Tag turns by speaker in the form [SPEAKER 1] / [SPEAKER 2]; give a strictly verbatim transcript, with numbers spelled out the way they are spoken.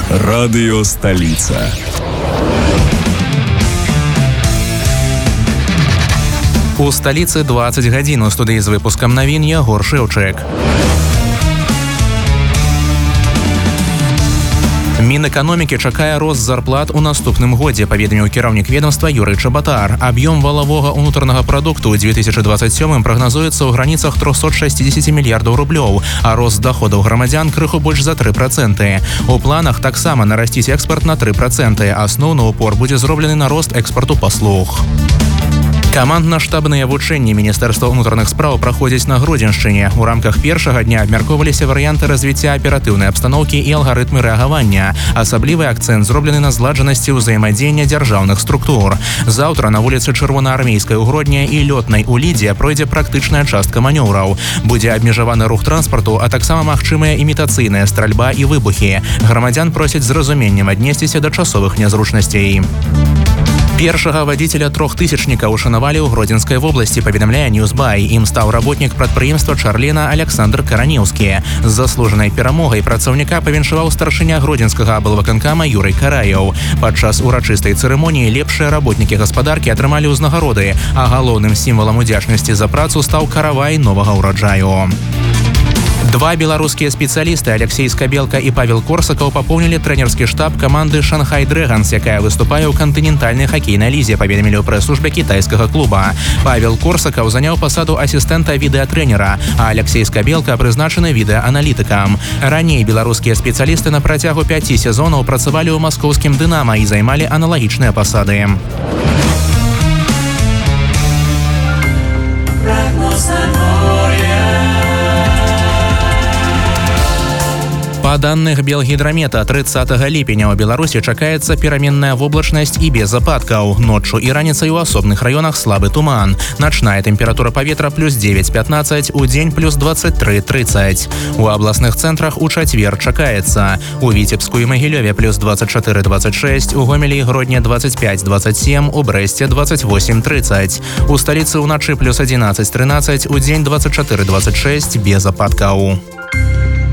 [SPEAKER 1] Радио «Столица».
[SPEAKER 2] У сталіцы двадцать гадзін. У студыі з выпускам навін Ягор Шэўчык. Мінэканомікі чакае рост зарплат у наступным годзе, паведаміў кіраўнік ведомства Юрый Чабатар. Аб'ём валавога ўнутранага прадукту ў две тысячы двадцать сёмым прагназуецца ў граніцах триста шестьдесят мільярдаў рублёў, а рост доходаў грамадзян крыху больш за тры працэнты. У планах таксама нарасціць экспарт на тры працэнты. Асноўны упор будзе зроблены на рост экспарту паслуг. Камандна-штабныя вучэнні Міністэрства ўнутраных спраў праходзяць на Гродзеншчыне. У рамках першага дня абмяркоўваліся варыянты развіцця аператыўнай абстаноўкі і алгарытмы рэагавання. Асаблівы акцэнт зроблены на зладжанасці ўзаемадзеяння дзяржаўных структур. Заўтра на вуліцы Чырвонаармейскай у Гродні і Лётнай у Лідзе пройдзе практычная частка манёўраў. Будзе абмежаваны рух транспарту, а таксама магчымая імітацыйная стральба і выбухі. Грамадзян просяць з разуменнем аднесціся да часовых нязручнасцей. Першага вадзіцеля трохтысячніка ушанавалі ў Гродзенскай вобласці, паведамляе Ньюсбай. Ім стаў работнік прадпрыемства Чарлена Александр Каранеўскі. З заслужанай перамогай працаўніка павіншаваў старшыня Гродзенскага аблвыканкама Юрый Караеў. Падчас урачыстай цырымоніі лепшыя работнікі гаспадаркі атрымалі ўзнагароды, а галоўным сімвалам удзячнасці за працу стаў каравай новага ўраджаю. Два беларускія спецыялісты Алексей Скабелка і Павел Корсакаў папоўнілі трэнерскі штаб каманды «Шанхай Дрэгонс», якая выступае ў кантынентальнай хакейнай лізе, паведамілі ў прэс-службе кітайскага клуба. Павел Корсакаў заняў пасаду асістэнта відэатрэнера, а Алексей Скабелка прызначаны відэааналітыкам. Раней беларускія спецыялісты на працягу пяці сезонаў працавалі ў маскоўскім «Дынама» і займалі аналагічныя пасады. Па данных Белгідрамета, трыццатага ліпеня ў Беларусі чакаецца пераменная воблачнасць і без ападкаў. Ноччу і раніцай у асобных раёнах слабы туман. Начная тэмпература паветра плюс девять пятнадцать, у дзень плюс двадцать три тридцать. У абласных цэнтрах у чацвер чакаецца. У Віцебску і Магілёве плюс двадцать четыре двадцать шесть, у Гомелі і Гродні двадцать пять двадцать семь, у Брэсце двадцать восемь тридцать. У сталіцы ўначы плюс одиннадцать тринадцать, у дзень двадцать четыре двадцать шесть без ападкаў.